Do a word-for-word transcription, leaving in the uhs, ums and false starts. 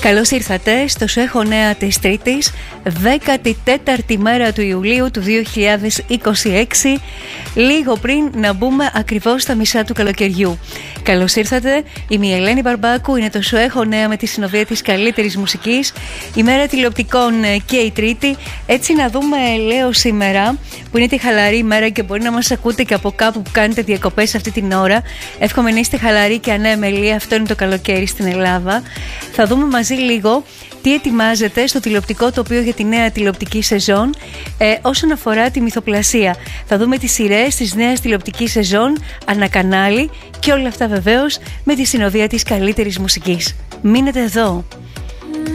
Καλώς ήρθατε στο Σου έχω νέα της Τρίτης, δέκατη τέταρτη μέρα του Ιουλίου του δύο χιλιάδες είκοσι έξι, λίγο πριν να μπούμε ακριβώς στα μισά του καλοκαιριού. Καλώς ήρθατε, είμαι η Ελένη Μπαρμπάκου, είναι το Σου έχω νέα με τη συνοδεία της καλύτερης μουσικής, η μέρα τηλεοπτικών και η Τρίτη. Έτσι να δούμε, λέω σήμερα, που είναι τη χαλαρή ημέρα και μπορεί να μας ακούτε και από κάπου που κάνετε διακοπές αυτή την ώρα. Εύχομαι να είστε χαλαροί και ανέμελοι, αυτό είναι το καλοκαίρι στην Ελλάδα. Θα δούμε μαζί λίγο τι ετοιμάζεται στο τηλεοπτικό τοπίο για τη νέα τηλεοπτική σεζόν ε, όσον αφορά τη μυθοπλασία. Θα δούμε τις σειρές της νέας τηλεοπτικής σεζόν, ανακανάλι και όλα αυτά βεβαίως με τη συνοδεία της καλύτερης μουσικής. Μείνετε εδώ.